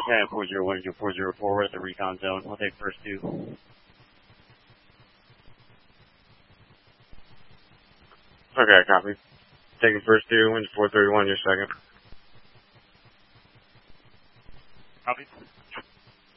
Yeah, 401 to 404, we're at the recon zone. We'll take first two. Okay, copy. Taking first two, wind 431, your second. Copy.